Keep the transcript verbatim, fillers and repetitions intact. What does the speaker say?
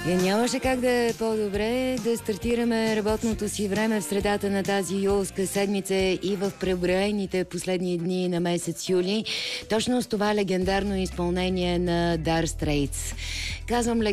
И нямаше как да е по-добре да стартираме работното си време в средата на тази юлска седмица и в преброените последни дни на месец юли. Точно с това легендарно изпълнение на Dire Straits. Казвам